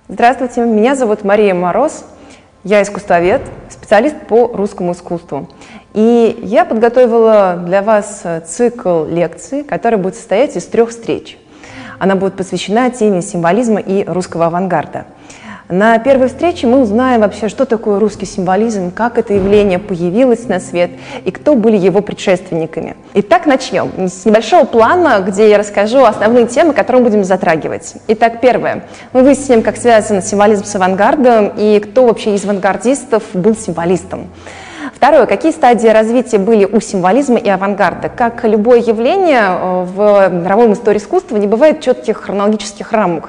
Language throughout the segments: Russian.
Здравствуйте, меня зовут Мария Мороз, я искусствовед, специалист по русскому искусству. И я подготовила для вас цикл лекций, который будет состоять из 3 встреч. Она будет посвящена теме символизма и русского авангарда. На первой встрече мы узнаем вообще, что такое русский символизм, как это явление появилось на свет и кто были его предшественниками. Итак, начнем с небольшого плана, где я расскажу основные темы, которые мы будем затрагивать. Итак, первое. Мы выясним, как связан символизм с авангардом и кто вообще из авангардистов был символистом. Второе. Какие стадии развития были у символизма и авангарда? Как любое явление в мировой истории искусства, не бывает четких хронологических рамок.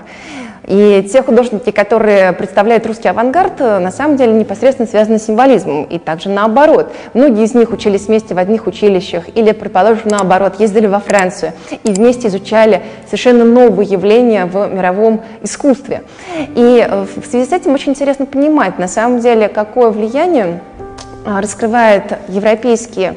И те художники, которые представляют русский авангард, на самом деле непосредственно связаны с символизмом. И также наоборот. Многие из них учились вместе в одних училищах или, предположим, наоборот, ездили во Францию и вместе изучали совершенно новые явления в мировом искусстве. И в связи с этим очень интересно понимать, на самом деле, какое влияние раскрывает европейские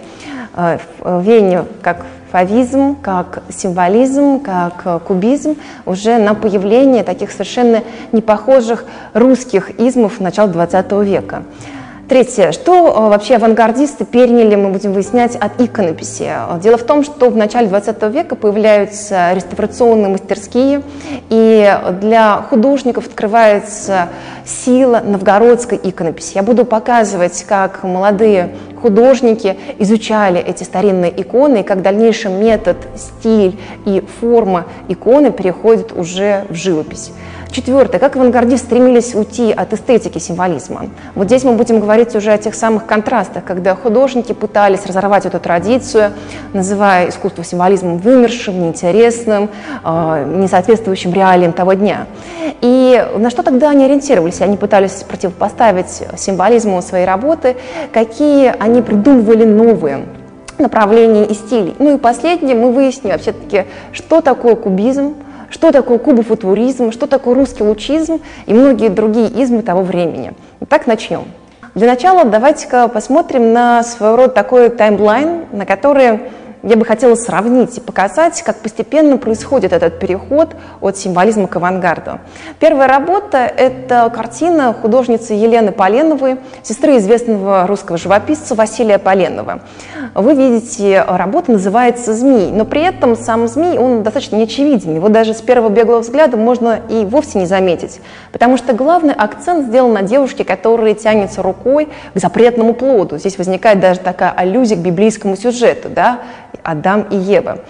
веяния, как фавизм, как символизм, как кубизм, уже на появление таких совершенно непохожих русских измов начала XX века. Третье. Что вообще авангардисты переняли, мы будем выяснять, от иконописи. Дело в том, что в начале XX века появляются реставрационные мастерские, и для художников открывается сила новгородской иконописи. Я буду показывать, как молодые художники изучали эти старинные иконы, и как в дальнейшем метод, стиль и форма иконы переходят уже в живопись. Четвертое. Как авангардисты стремились уйти от эстетики символизма. Вот здесь мы будем говорить уже о тех самых контрастах, когда художники пытались разорвать эту традицию, называя искусство символизмом вымершим, неинтересным, не соответствующим реалиям того дня. И на что тогда они ориентировались? Они пытались противопоставить символизму своей работы, какие они придумывали новые направления и стили. Ну и последнее, мы выясним вообще-таки, что такое кубизм, что такое кубофутуризм, что такое русский лучизм и многие другие измы того времени. Итак, начнем. Для начала давайте-ка посмотрим на своего рода такой таймлайн, на который я бы хотела сравнить и показать, как постепенно происходит этот переход от символизма к авангарду. Первая работа – это картина художницы Елены Поленовой, сестры известного русского живописца Василия Поленова. Вы видите, работа называется «Змей», но при этом сам змей, он достаточно неочевиден, его даже с первого беглого взгляда можно и вовсе не заметить, потому что главный акцент сделан на девушке, которая тянется рукой к запретному плоду. Здесь возникает даже такая аллюзия к библейскому сюжету, да? Адам и Ева.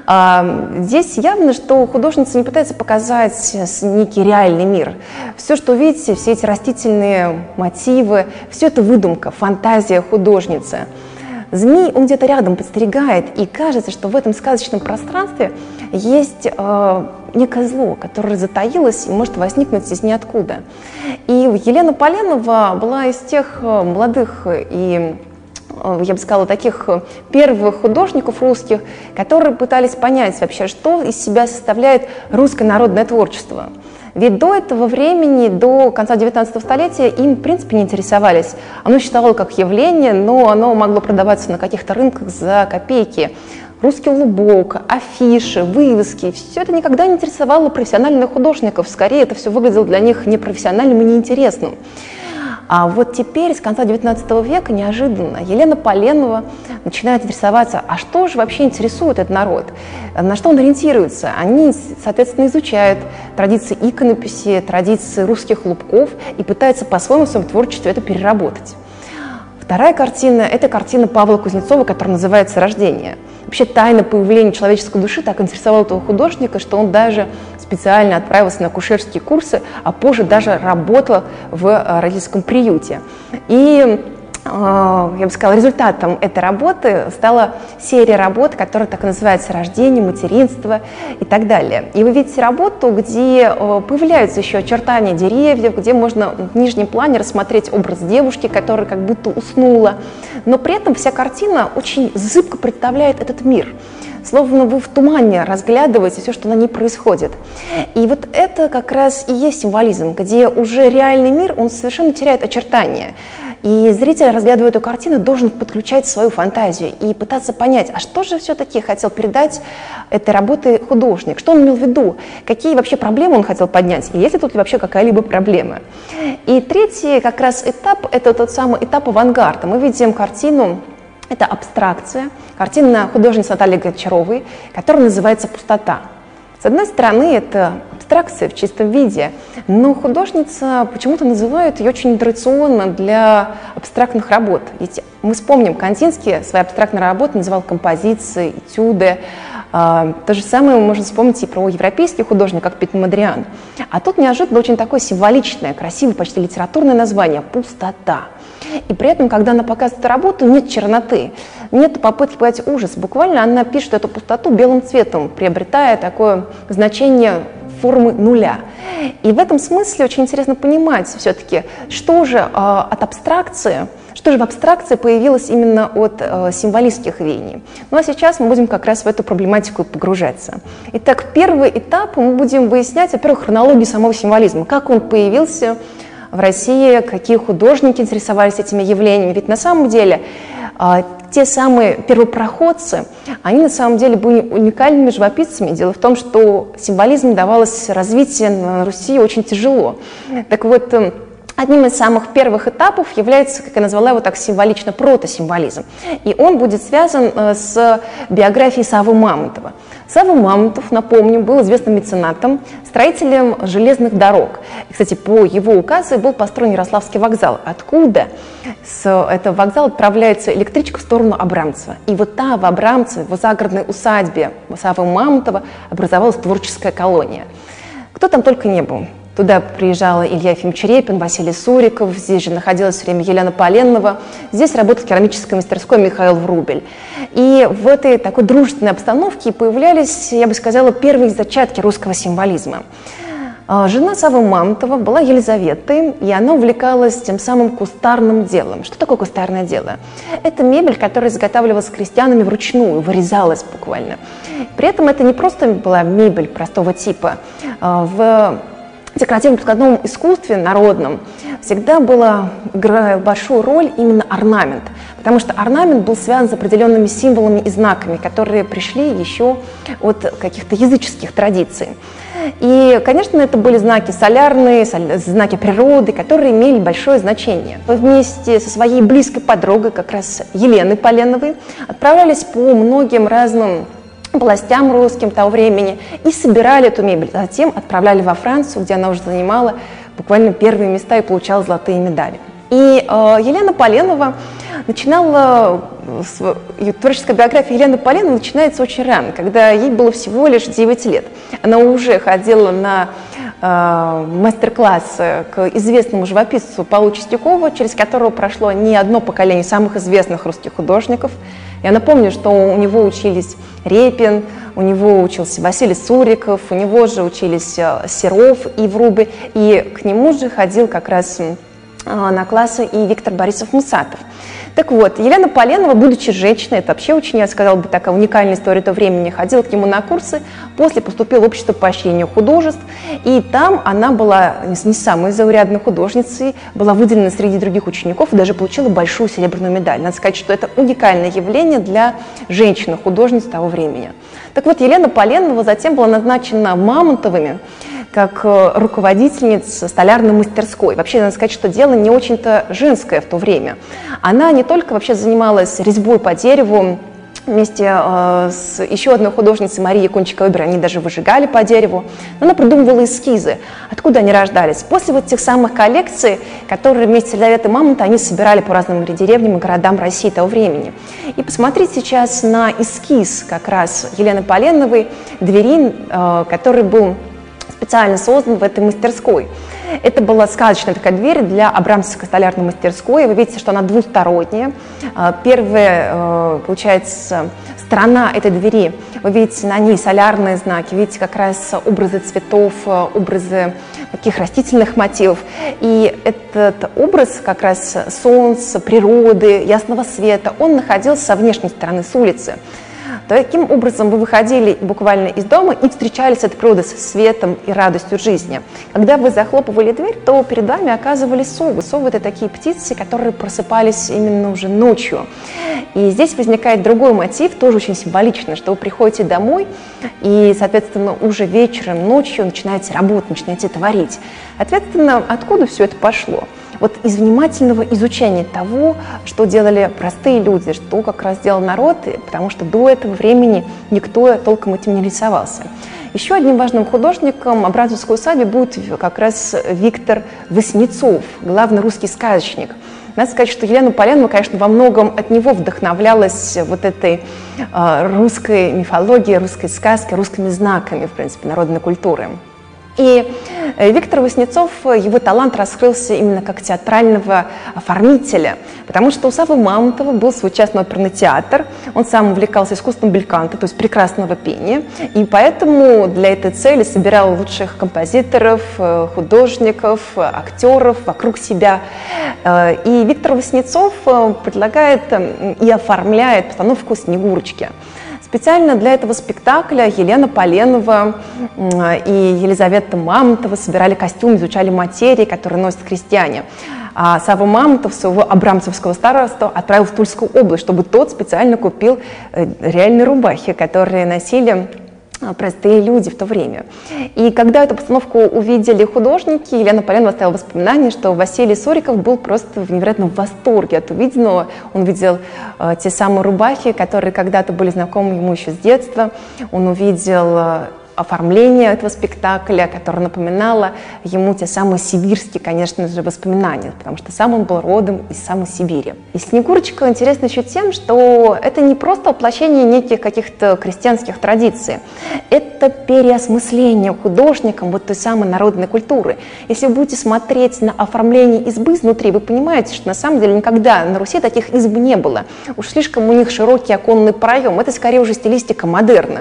Здесь явно, что художница не пытается показать некий реальный мир. Все, что вы видите, все эти растительные мотивы, все это выдумка, фантазия художницы. Змей, он где-то рядом подстерегает, и кажется, что в этом сказочном пространстве есть некое зло, которое затаилось и может возникнуть из ниоткуда. И Елена Поленова была из тех молодых и, я бы сказала, таких первых художников русских, которые пытались понять вообще, что из себя составляет русское народное творчество. Ведь до этого времени, до конца 19 столетия, им, в принципе, не интересовались. Оно считалось как явление, но оно могло продаваться на каких-то рынках за копейки. Русский лубок, афиши, вывески – все это никогда не интересовало профессиональных художников. Скорее, это все выглядело для них непрофессиональным и неинтересным. А вот теперь, с конца XIX века, неожиданно Елена Поленова начинает интересоваться, а что же вообще интересует этот народ, на что он ориентируется. Они, соответственно, изучают традиции иконописи, традиции русских лубков и пытаются по-своему в своем творчестве это переработать. Вторая картина – это картина Павла Кузнецова, которая называется «Рождение». Вообще тайна появления человеческой души так интересовала этого художника, что он даже специально отправился на акушерские курсы, а позже даже работал в родительском приюте. И я бы сказала, результатом этой работы стала серия работ, которая так и называется «Рождение», «Материнство» и так далее. И вы видите работу, где появляются еще очертания деревьев, где можно в нижнем плане рассмотреть образ девушки, которая как будто уснула. Но при этом вся картина очень зыбко представляет этот мир. Словно вы в тумане разглядываете все, что на ней происходит. И вот это как раз и есть символизм, где уже реальный мир, он совершенно теряет очертания. И И зритель, разглядывая эту картину, должен подключать свою фантазию и пытаться понять, а что же все-таки хотел передать этой работой художник, что он имел в виду, какие вообще проблемы он хотел поднять, и есть ли тут вообще какая-либо проблема. И третий как раз этап – это тот самый этап авангарда. Мы видим картину, это абстракция, картина художницы Натальи Гончаровой, которая называется «Пустота». С одной стороны, это абстракция в чистом виде, но художница почему-то называет ее очень традиционно для абстрактных работ. Ведь мы вспомним, Кандинский свои абстрактные работы называл композиции, этюды. То же самое можно вспомнить и про европейских художников, как Пьер Модриан. А тут неожиданно очень такое символичное, красивое, почти литературное название «Пустота». И при этом, когда она показывает эту работу, нет черноты, нет попытки подать ужас. Буквально она пишет эту пустоту белым цветом, приобретая такое значение формы нуля. И в этом смысле очень интересно понимать все-таки, что же от абстракции, что же в абстракции появилось именно от символистских веяний. Ну а сейчас мы будем как раз в эту проблематику погружаться. Итак, первый этап мы будем выяснять, во-первых, хронологию самого символизма, как он появился в России, какие художники интересовались этими явлениями. Ведь на самом деле те самые первопроходцы, они на самом деле были уникальными живописцами. Дело в том, что символизм давалось развитие на Руси очень тяжело. Так вот, одним из самых первых этапов является, как я назвала его так символично, протосимволизм. И он будет связан с биографией Саввы Мамонтова. Савва Мамонтов, напомню, был известным меценатом, строителем железных дорог. И, кстати, по его указу был построен Ярославский вокзал, откуда с этого вокзала отправляется электричка в сторону Абрамцева. И вот там, в Абрамцеве, в загородной усадьбе Саввы Мамонтова образовалась творческая колония. Кто там только не был. Туда приезжала Илья Ефимович Репин, Василий Суриков, здесь же находилась все время Елена Поленова, здесь работал в керамической мастерской Михаил Врубель. И в этой такой дружественной обстановке появлялись, я бы сказала, первые зачатки русского символизма. Жена Саввы Мамонтова была Елизаветой, и она увлекалась тем самым кустарным делом. Что такое кустарное дело? Это мебель, которая изготавливалась крестьянами вручную, вырезалась буквально. При этом это не просто была мебель простого типа. В декоративно-прикладном искусстве народном всегда играл большую роль именно орнамент, потому что орнамент был связан с определенными символами и знаками, которые пришли еще от каких-то языческих традиций. И, конечно, это были знаки солярные, знаки природы, которые имели большое значение. Вместе со своей близкой подругой, как раз Еленой Поленовой, отправлялись по многим разным властям русским того времени и собирали эту мебель. Затем отправляли во Францию, где она уже занимала буквально первые места и получала золотые медали. И Елена Поленова начинала, ее творческая биография Елены Поленовой начинается очень рано, когда ей было всего лишь 9 лет. Она уже ходила на мастер-класс к известному живописцу Павлу Чистякову, через которого прошло не одно поколение самых известных русских художников. Я напомню, что у него учились Репин, у него учился Василий Суриков, у него же учились Серов и Врубель, и к нему же ходил как раз на классы и Виктор Борисов Мусатов. Так вот, Елена Поленова, будучи женщиной, это вообще очень, я сказала бы, такая уникальная история того времени, ходила к нему на курсы, после поступила в общество поощрения художеств, и там она была не самой заурядной художницей, была выделена среди других учеников и даже получила большую серебряную медаль. Надо сказать, что это уникальное явление для женщины-художниц того времени. Так вот, Елена Поленова затем была назначена Мамонтовыми как руководительница столярной мастерской. Вообще, надо сказать, что дело не очень-то женское в то время. Она не только вообще занималась резьбой по дереву, вместе с еще одной художницей Марией Кончиковой, они даже выжигали по дереву, но она придумывала эскизы. Откуда они рождались? После вот тех самых коллекций, которые вместе с Елизаветой Мамонтовой они собирали по разным деревням и городам России того времени. И посмотрите сейчас на эскиз как раз Елены Поленовой двери, который был специально создан в этой мастерской. Это была сказочная такая дверь для Абрамцевской столярной мастерской. Вы видите, что она двусторонняя. Первая, получается, сторона этой двери. Вы видите на ней солярные знаки, видите как раз образы цветов, образы таких растительных мотивов. И этот образ как раз солнца, природы, ясного света, он находился со внешней стороны, с улицы. Таким образом, вы выходили буквально из дома и встречались с этой природой, со светом и радостью жизни. Когда вы захлопывали дверь, то перед вами оказывались совы. Совы — это такие птицы, которые просыпались именно уже ночью. И здесь возникает другой мотив, тоже очень символичный, что вы приходите домой и, соответственно, уже вечером, ночью начинаете работать, начинаете творить. Соответственно, откуда все это пошло? Вот из внимательного изучения того, что делали простые люди, что как раз делал народ, потому что до этого времени никто толком этим не интересовался. Еще одним важным художником Абрамцевской усадьбы будет как раз Виктор Васнецов, главный русский сказочник. Надо сказать, что Елена Поленова, конечно, во многом от него вдохновлялась вот этой русской мифологией, русской сказкой, русскими знаками, в принципе, народной культуры. И Виктор Васнецов, его талант раскрылся именно как театрального оформителя, потому что у Саввы Мамонтова был свой частный оперный театр, он сам увлекался искусством бельканта, то есть прекрасного пения, и поэтому для этой цели собирал лучших композиторов, художников, актеров вокруг себя. И Виктор Васнецов предлагает и оформляет постановку «Снегурочки». Специально для этого спектакля Елена Поленова и Елизавета Мамонтова собирали костюм, изучали материи, которые носят крестьяне. А Савва Мамонтов своего абрамцевского старосту отправил в Тульскую область, чтобы тот специально купил реальные рубахи, которые носили простые люди в то время. И когда эту постановку увидели художники, Елена Поленова оставила воспоминание, что Василий Суриков был просто в невероятном восторге от увиденного. Он видел те самые рубахи, которые когда-то были знакомы ему еще с детства. Он увидел оформление этого спектакля, которое напоминало ему те самые сибирские, конечно же, воспоминания, потому что сам он был родом из самой Сибири. И «Снегурочка» интересна еще тем, что это не просто воплощение неких каких-то крестьянских традиций, это переосмысление художником вот той самой народной культуры. Если вы будете смотреть на оформление избы изнутри, вы понимаете, что на самом деле никогда на Руси таких изб не было. Уж слишком у них широкий оконный проем, это скорее уже стилистика модерна.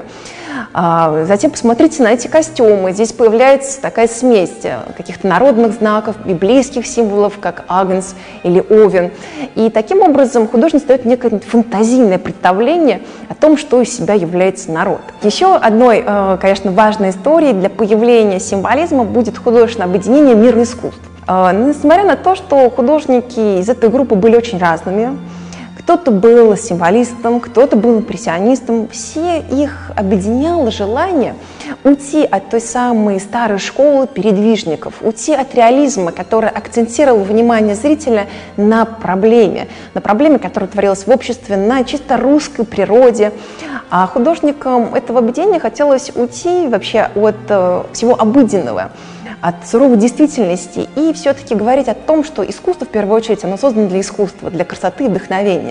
Затем посмотрите на эти костюмы. Здесь появляется такая смесь каких-то народных знаков, библейских символов, как Агнец или Овен. И таким образом художник дает некое фантазийное представление о том, что из себя является народ. Еще одной, конечно, важной историей для появления символизма будет художественное объединение «Мир искусств». Несмотря на то, что художники из этой группы были очень разными, кто-то был символистом, кто-то был импрессионистом. Все их объединяло желание уйти от той самой старой школы передвижников, уйти от реализма, который акцентировал внимание зрителя на проблеме, которая творилась в обществе, на чисто русской природе. А художникам этого объединения хотелось уйти вообще от всего обыденного, от суровой действительности и все-таки говорить о том, что искусство, в первую очередь, оно создано для искусства, для красоты и вдохновения.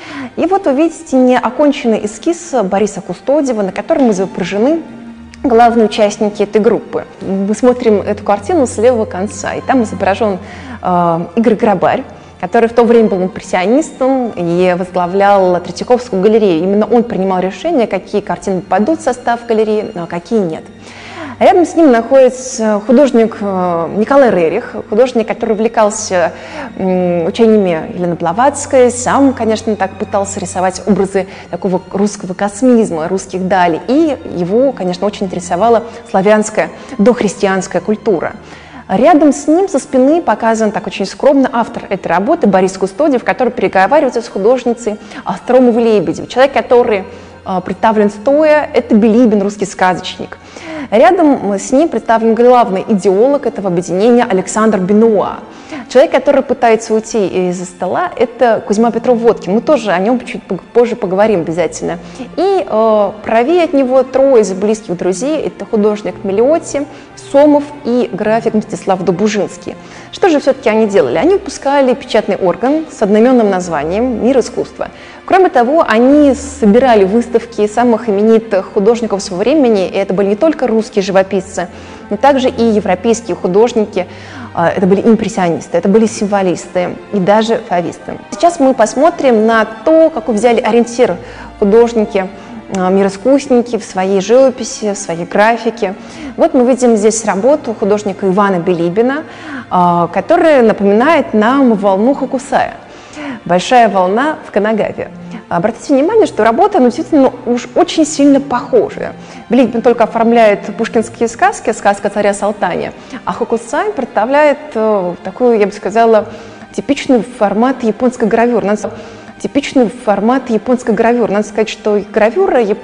И вот вы видите неоконченный эскиз Бориса Кустодиева, на котором изображены главные участники этой группы. Мы смотрим эту картину с левого конца, и там изображен Игорь Грабарь, который в то время был импрессионистом и возглавлял Третьяковскую галерею. Именно он принимал решение, какие картины попадут в состав галереи, а какие нет. Рядом с ним находится художник Николай Рерих, художник, который увлекался учениями Елены Блаватской, сам, конечно, так пытался рисовать образы такого русского космизма, русских далей, и его, конечно, очень интересовала славянская дохристианская культура. Рядом с ним со спины показан так очень скромно автор этой работы Борис Кустодиев, который переговаривается с художницей Остромовой-Лебедевой, человек, который представлен стоя, это Билибин, русский сказочник. Рядом с ним представлен главный идеолог этого объединения Александр Бенуа. Человек, который пытается уйти из-за стола, это Кузьма Петров-Водкин. Мы тоже о нем чуть позже поговорим обязательно. И правее от него трое из близких друзей. Это художник Мелиотти, Сомов и график Мстислав Добужинский. Что же все-таки они делали? Они выпускали печатный орган с одноименным названием «Мир искусства». Кроме того, они собирали выставки самых именитых художников своего времени, и это были не только русские живописцы, но также и европейские художники, это были импрессионисты, это были символисты и даже фависты. Сейчас мы посмотрим на то, какой взяли ориентир художники, мироискусники в своей живописи, в своей графике. Вот мы видим здесь работу художника Ивана Билибина, которая напоминает нам волну Хокусая. Большая волна в Канагаве. Обратите внимание, что работа, действительно уж очень сильно похожая. Билибин только оформляет пушкинские сказки, сказка царя Салтаня, а Хокусай представляет такую, я бы сказала, типичный формат японской гравюры. Надо сказать, что гравюра